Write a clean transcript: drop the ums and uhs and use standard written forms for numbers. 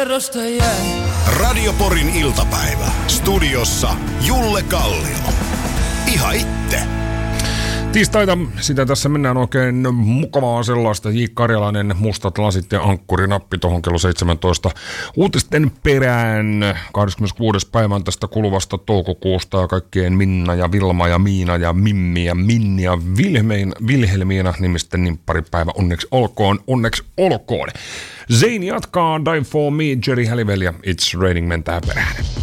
Radio Porin iltapäivä. Studiossa Julle Kallio. Ihan itse. Tiistaita, sitä tässä mennään oikein mukavaa sellaista. J. Karjalainen, mustat lasit ja ankkurinappi tuohon kello 17 uutisten perään. 26. päivän tästä kuluvasta toukokuusta ja kaikkien Minna ja Vilma ja Miina ja Mimmi ja Minni ja Vilhelmiina nimisten nimpparipäivä. Onneksi olkoon, onneksi olkoon. Zayn jatkaa Die For Me, Jerry Halliwell ja It's Raining Men tähän perään.